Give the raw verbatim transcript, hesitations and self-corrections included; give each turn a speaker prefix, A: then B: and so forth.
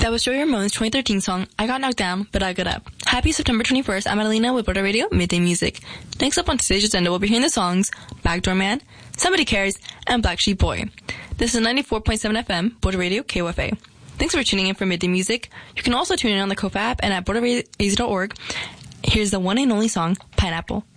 A: That was Joey Ramone's twenty thirteen song, I Got Knocked Down, But I Got Up. Happy September twenty-first, I'm Adelina with Border Radio Midday Music. Next up on today's agenda, we'll be hearing the songs Backdoor Man, Somebody Cares, and Black Sheep Boy. This is ninety-four point seven F M, Border Radio, K O F A. Thanks for tuning in for Midday Music. You can also tune in on the Kofa app and at border radio dot org. Here's the one and only song, Pineapple.